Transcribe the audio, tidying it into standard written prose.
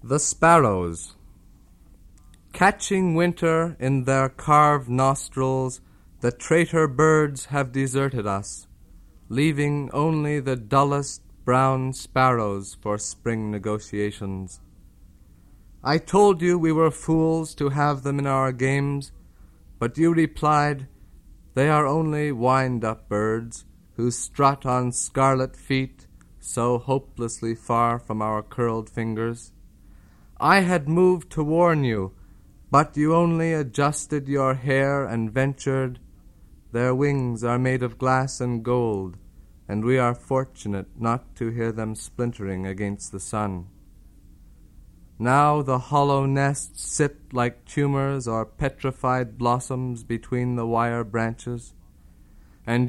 The sparrows, catching winter in their carved nostrils, the traitor birds have deserted us, leaving only the dullest brown sparrows for spring negotiations. I told you we were fools to have them in our games, but you replied, they are only wind-up birds who strut on scarlet feet so hopelessly far from our curled fingers. I had moved to warn you, but you only adjusted your hair and ventured, their wings are made of glass and gold, and we are fortunate not to hear them splintering against the sun. Now the hollow nests sit like tumors or petrified blossoms between the wire branches.